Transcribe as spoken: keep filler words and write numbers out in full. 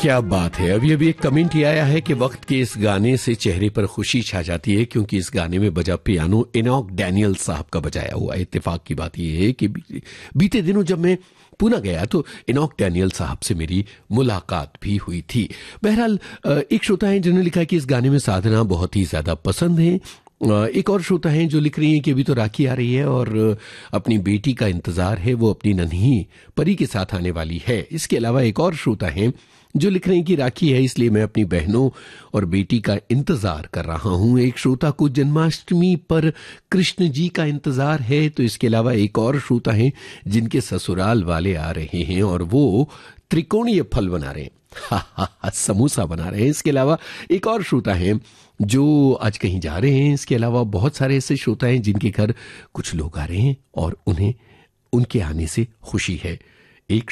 क्या बात है। अभी अभी एक कमेंट ही आया है कि वक्त के इस गाने से चेहरे पर खुशी छा जाती है, क्योंकि इस गाने में बजा पियानो इनॉक डैनियल साहब का बजाया हुआ है। इत्तेफाक की बात यह है कि बीते दिनों जब मैं पुणे गया तो इनॉक डैनियल साहब से मेरी मुलाकात भी हुई थी। बहरहाल एक श्रोता है जिन्होंने लिखा कि इस गाने में साधना बहुत ही ज्यादा पसंद है। एक और श्रोता हैं जो लिख रही हैं कि अभी तो राखी आ रही है और अपनी बेटी का इंतजार है, वो अपनी नन्ही परी के साथ आने वाली है। इसके अलावा एक और श्रोता हैं जो लिख रहे हैं कि राखी है इसलिए मैं अपनी बहनों और बेटी का इंतजार कर रहा हूं। एक श्रोता को जन्माष्टमी पर कृष्ण जी का इंतजार है। तो इसके अलावा एक और श्रोता हैं जिनके ससुराल वाले आ रहे हैं और वो त्रिकोणीय फल बना रहे हैं, हा, हा, हा, समोसा बना रहे हैं। इसके अलावा एक और श्रोता हैं जो आज कहीं जा रहे हैं। इसके अलावा बहुत सारे ऐसे श्रोता हैं जिनके घर कुछ लोग आ रहे हैं और उन्हें उनके आने से खुशी है। एक